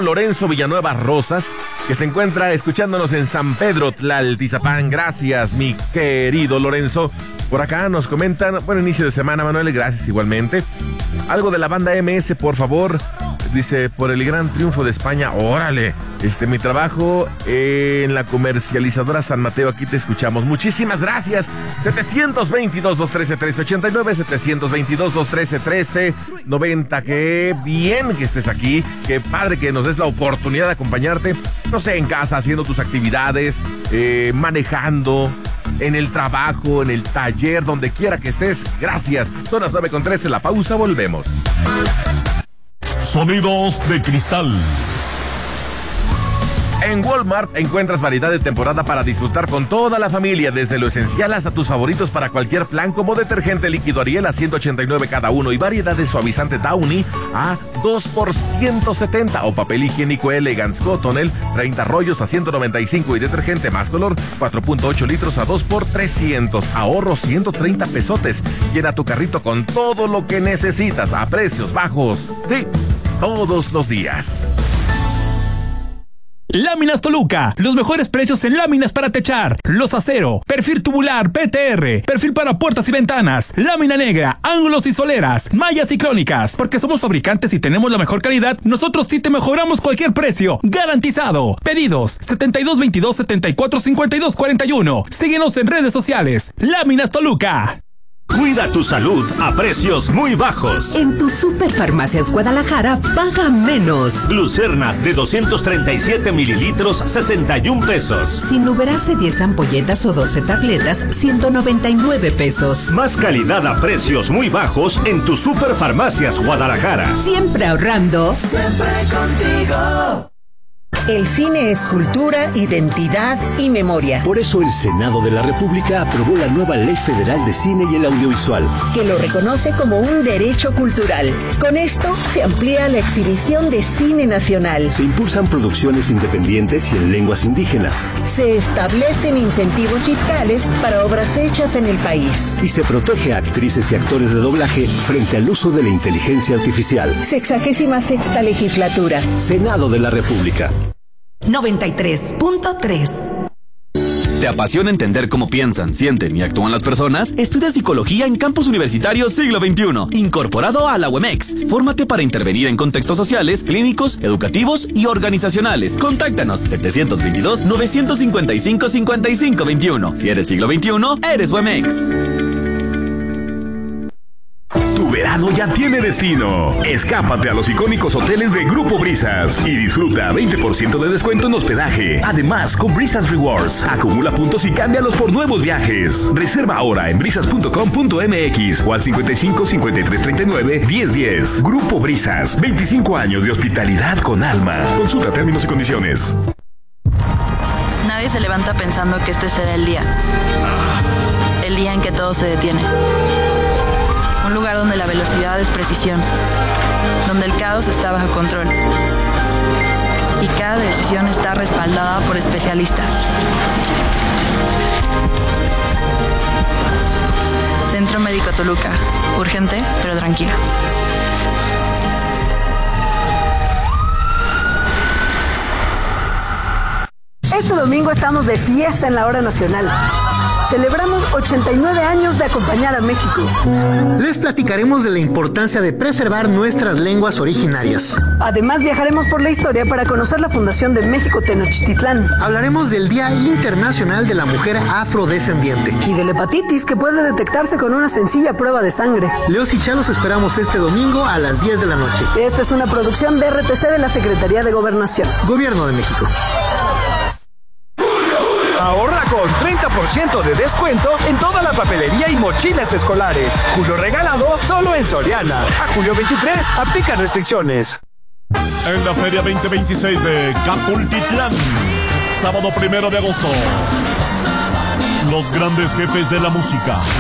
Lorenzo Villanueva Rosas, que se encuentra escuchándonos en San Pedro Tlaltizapán. Gracias, mi querido Lorenzo. Por acá nos comentan, buen inicio de semana, Manuel, gracias igualmente. Algo de la banda MS, por favor. Dice, por el gran triunfo de España, órale, mi trabajo en la comercializadora San Mateo, aquí te escuchamos. Muchísimas gracias. 722-213-1389, 722-213-1390. Qué bien que estés aquí, qué padre que nos des la oportunidad de acompañarte, no sé, en casa, haciendo tus actividades, manejando, en el trabajo, en el taller, donde quiera que estés. Gracias. Son las 9:13, la pausa, volvemos. Sonidos de cristal. En Walmart encuentras variedad de temporada para disfrutar con toda la familia, desde lo esencial hasta tus favoritos para cualquier plan, como detergente líquido Ariel a $189 cada uno y variedad de suavizante Downy a 2 por $170, o papel higiénico Elegance Cottonelle 30 rollos a $195 y detergente Más Color 4.8 litros a 2 por $300. Ahorro 130 pesotes. Llena tu carrito con todo lo que necesitas a precios bajos. Sí, todos los días. Láminas Toluca, los mejores precios en láminas para techar, los acero, perfil tubular PTR, perfil para puertas y ventanas, lámina negra, ángulos y soleras, mallas y crónicas. Porque somos fabricantes y tenemos la mejor calidad, nosotros sí te mejoramos cualquier precio, garantizado. Pedidos 7222-745241. Síguenos en redes sociales. Láminas Toluca. Cuida tu salud a precios muy bajos. En tu Superfarmacias Guadalajara, paga menos. Glucerna de 237 mililitros, 61 pesos. Sinuberase 10 ampolletas o 12 tabletas, 199 pesos. Más calidad a precios muy bajos en tu Superfarmacias Guadalajara. Siempre ahorrando. Siempre contigo. El cine es cultura, identidad y memoria. Por eso el Senado de la República aprobó la nueva Ley Federal de Cine y el Audiovisual, que lo reconoce como un derecho cultural. Con esto se amplía la exhibición de cine nacional. Se impulsan producciones independientes y en lenguas indígenas. Se establecen incentivos fiscales para obras hechas en el país. Y se protege a actrices y actores de doblaje frente al uso de la inteligencia artificial. 66ª legislatura. Senado de la República. 93.3. ¿Te apasiona entender cómo piensan, sienten y actúan las personas? Estudia Psicología en Campus Universitario Siglo XXI, incorporado a la UEMEX. Fórmate para intervenir en contextos sociales, clínicos, educativos y organizacionales. Contáctanos 722-955-5521. Si eres Siglo XXI, eres UEMEX. Tu verano ya tiene destino. Escápate a los icónicos hoteles de Grupo Brisas y disfruta 20% de descuento en hospedaje. Además, con Brisas Rewards, acumula puntos y cámbialos por nuevos viajes. Reserva ahora en brisas.com.mx o al 55 53 39 10 10. Grupo Brisas, 25 años de hospitalidad con alma. Consulta términos y condiciones. Nadie se levanta pensando que este será el día en que todo se detiene. Un lugar donde la velocidad es precisión, donde el caos está bajo control y cada decisión está respaldada por especialistas. Centro Médico Toluca, urgente pero tranquila. Este domingo estamos de fiesta en la Hora Nacional. Celebramos 89 años de acompañar a México. Les platicaremos de la importancia de preservar nuestras lenguas originarias. Además, viajaremos por la historia para conocer la fundación de México Tenochtitlán. Hablaremos del Día Internacional de la Mujer Afrodescendiente. Y de la hepatitis, que puede detectarse con una sencilla prueba de sangre. Leos y Cha los esperamos este domingo a las 10 de la noche. Esta es una producción de RTC de la Secretaría de Gobernación. Gobierno de México. Ahorra con 30% de descuento en toda la papelería y mochilas escolares. Julio regalado solo en Soriana. A julio 23, aplica restricciones. En la Feria 2026 de Capultitlán, sábado 1 de agosto. Los grandes jefes de la música.